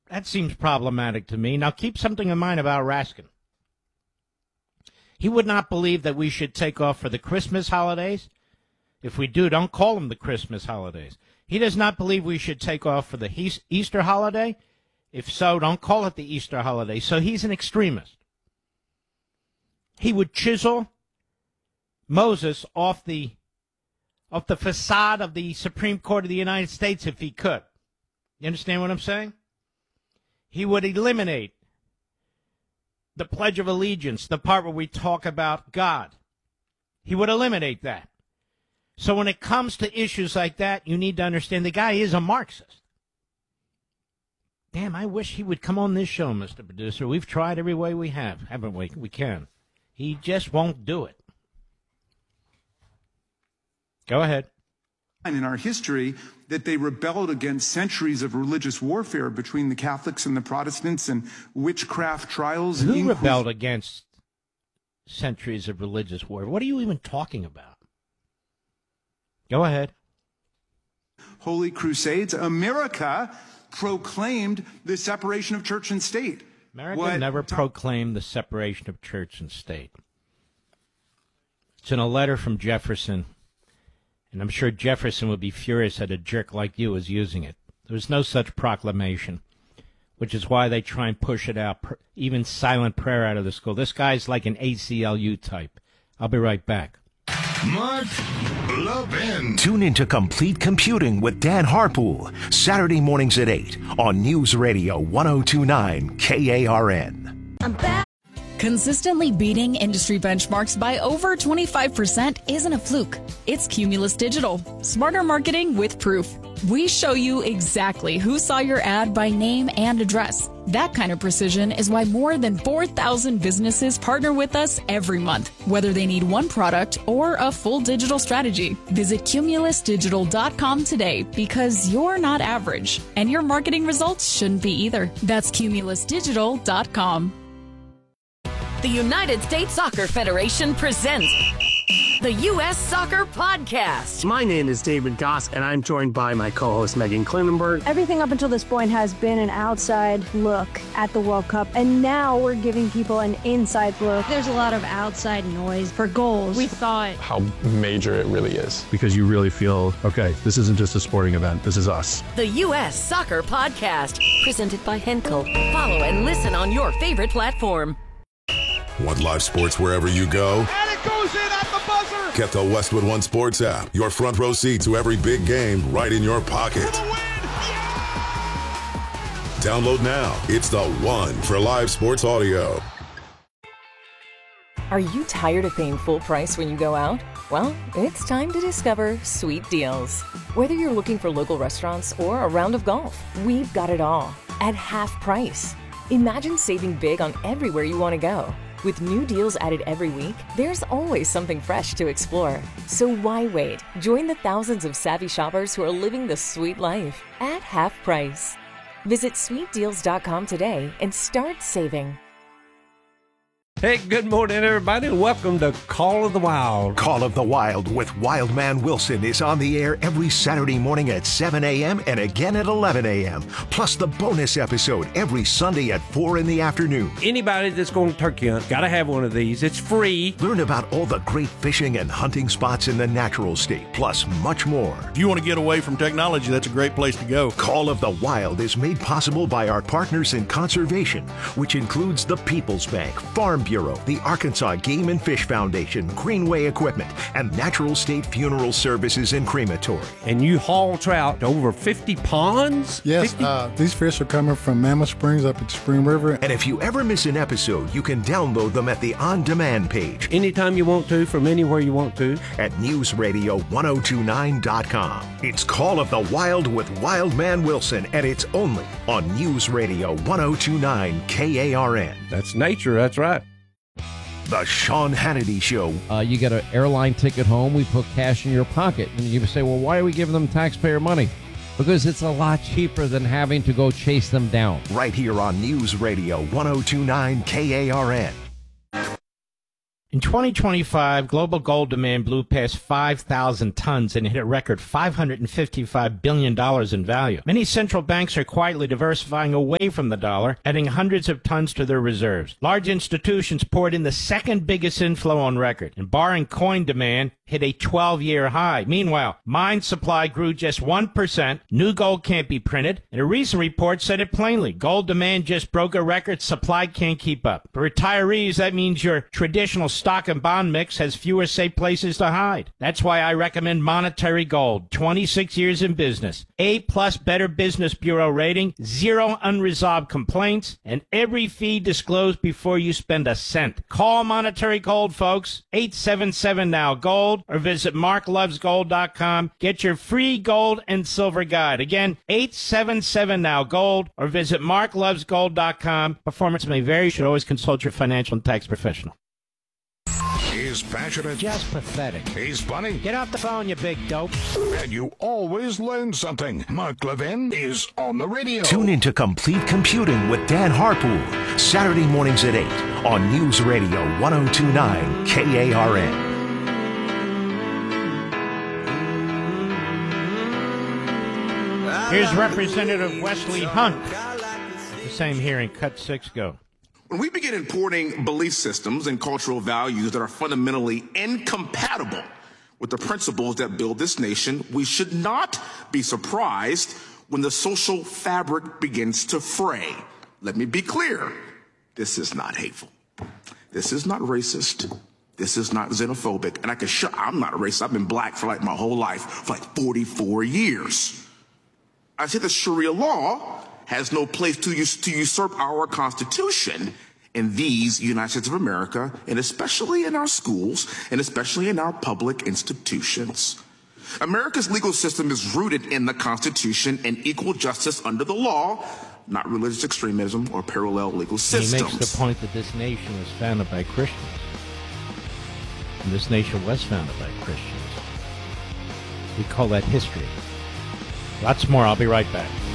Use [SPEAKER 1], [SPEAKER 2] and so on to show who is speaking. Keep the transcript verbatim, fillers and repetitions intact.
[SPEAKER 1] That seems problematic to me. Now, keep something in mind about Raskin. He would not believe that we should take off for the Christmas holidays. If we do, don't call them the Christmas holidays. He does not believe we should take off for the he- Easter holiday. If so, don't call it the Easter holiday. So he's an extremist. He would chisel Moses off the off the facade of the Supreme Court of the United States if he could. You understand what I'm saying? He would eliminate the Pledge of Allegiance, the part where we talk about God. He would eliminate that. So when it comes to issues like that, you need to understand the guy is a Marxist. Damn, I wish he would come on this show, Mister Producer. We've tried every way we have, haven't we? We can. He just won't do it. Go ahead.
[SPEAKER 2] In our history, that they rebelled against centuries of religious warfare between the Catholics and the Protestants and witchcraft trials.
[SPEAKER 1] Who
[SPEAKER 2] and
[SPEAKER 1] rebelled against centuries of religious warfare? What are you even talking about? Go ahead.
[SPEAKER 2] Holy Crusades. America proclaimed the separation of church and state.
[SPEAKER 1] America
[SPEAKER 2] what
[SPEAKER 1] never
[SPEAKER 2] t-
[SPEAKER 1] proclaimed the separation of church and state. It's in a letter from Jefferson. And I'm sure Jefferson would be furious that a jerk like you is using it. There was no such proclamation, which is why they try and push it out, even silent prayer out of the school. This guy's like an A C L U type. I'll be right back.
[SPEAKER 3] Mark Levin.
[SPEAKER 4] Tune into Complete Computing with Dan Harpool, Saturday mornings at eight on News Radio ten twenty-nine K A R N.
[SPEAKER 5] I'm back. Consistently beating industry benchmarks by over twenty-five percent isn't a fluke. It's Cumulus Digital. Smarter marketing with proof. We show you exactly who saw your ad by name and address. That kind of precision is why more than four thousand businesses partner with us every month, whether they need one product or a full digital strategy. Visit cumulus digital dot com today because you're not average, and your marketing results shouldn't be either. That's cumulus digital dot com.
[SPEAKER 6] The United States Soccer Federation presents the U S Soccer Podcast.
[SPEAKER 7] My name is David Goss, and I'm joined by my co-host Megan Klinenberg.
[SPEAKER 8] Everything up until this point has been an outside look at the World Cup, and now we're giving people an inside look.
[SPEAKER 9] There's a lot of outside noise for goals. We thought
[SPEAKER 10] how major it really is.
[SPEAKER 11] Because you really feel, okay, this isn't just a sporting event, this is us.
[SPEAKER 6] The U S Soccer Podcast, presented by Henkel. Follow and listen on your favorite platform.
[SPEAKER 3] Want live sports wherever you go?
[SPEAKER 12] And it goes in at the buzzer!
[SPEAKER 3] Get the Westwood One Sports app. Your front row seat to every big game right in your pocket.
[SPEAKER 12] For the win! Yeah!
[SPEAKER 3] Download now. It's the one for live sports audio.
[SPEAKER 6] Are you tired of paying full price when you go out? Well, it's time to discover Sweet Deals. Whether you're looking for local restaurants or a round of golf, we've got it all at half price. Imagine saving big on everywhere you want to go. With new deals added every week, there's always something fresh to explore. So why wait? Join the thousands of savvy shoppers who are living the sweet life at half price. Visit sweet deals dot com today and start saving.
[SPEAKER 13] Hey, good morning, everybody, and welcome to Call of the Wild.
[SPEAKER 4] Call of the Wild with Wildman Wilson is on the air every Saturday morning at seven a.m. and again at eleven a.m. Plus the bonus episode every Sunday at four in the afternoon.
[SPEAKER 13] Anybody that's going to turkey hunt, got to have one of these. It's free.
[SPEAKER 4] Learn about all the great fishing and hunting spots in the natural state, plus much more.
[SPEAKER 14] If you want to get away from technology, that's a great place to go.
[SPEAKER 4] Call of the Wild is made possible by our partners in conservation, which includes the People's Bank, Farm Bureau, the Arkansas Game and Fish Foundation, Greenway Equipment, and Natural State Funeral Services and Crematory.
[SPEAKER 13] And you haul trout to over fifty ponds?
[SPEAKER 15] Yes, fifty? Uh, these fish are coming from Mammoth Springs up at Spring River.
[SPEAKER 4] And if you ever miss an episode, you can download them at the on-demand page.
[SPEAKER 13] Anytime you want to, from anywhere you want to.
[SPEAKER 4] At news radio ten twenty-nine dot com. It's Call of the Wild with Wildman Wilson, and it's only on News Radio ten twenty-nine K A R N.
[SPEAKER 13] That's nature, that's right.
[SPEAKER 4] The Sean Hannity Show.
[SPEAKER 16] Uh, you get an airline ticket home, we put cash in your pocket. And you say, well, why are we giving them taxpayer money? Because it's a lot cheaper than having to go chase them down.
[SPEAKER 4] Right here on News Radio ten twenty-nine K A R N.
[SPEAKER 1] In twenty twenty-five, global gold demand blew past five thousand tons and hit a record five hundred fifty-five billion dollars in value. Many central banks are quietly diversifying away from the dollar, adding hundreds of tons to their reserves. Large institutions poured in the second biggest inflow on record, and barring coin demand hit a twelve-year high. Meanwhile, mine supply grew just one percent, new gold can't be printed, and a recent report said it plainly. Gold demand just broke a record, supply can't keep up. For retirees, that means your traditional stock and bond mix has fewer safe places to hide. That's why I recommend Monetary Gold. twenty-six years in business. A-plus Better Business Bureau rating, zero unresolved complaints, and every fee disclosed before you spend a cent. Call Monetary Gold, folks. eight seven seven now gold or visit mark loves gold dot com. Get your free gold and silver guide. Again, eight seven seven now gold or visit mark loves gold dot com. Performance may vary. You should always consult your financial and tax professional.
[SPEAKER 17] He's passionate.
[SPEAKER 1] Just pathetic.
[SPEAKER 17] He's funny.
[SPEAKER 1] Get off the phone, you big dope.
[SPEAKER 17] And you always learn something. Mark Levin is on the radio.
[SPEAKER 4] Tune into Complete Computing with Dan Harpool, Saturday mornings at eight on News Radio one oh two point nine K A R N.
[SPEAKER 1] Here's Representative Wesley Hunt. The same hearing. Cut six, go.
[SPEAKER 18] When we begin importing belief systems and cultural values that are fundamentally incompatible with the principles that build this nation, we should not be surprised when the social fabric begins to fray. Let me be clear. This is not hateful. This is not racist. This is not xenophobic. And I can show I'm not racist. I've been black for like my whole life, for like forty-four years. I say that Sharia law has no place to, us- to usurp our Constitution in these United States of America, and especially in our schools, and especially in our public institutions. America's legal system is rooted in the Constitution and equal justice under the law, not religious extremism or parallel legal systems.
[SPEAKER 1] He makes the point that this nation was founded by Christians. And this nation was founded by Christians. We call that history. Lots more. I'll be right back.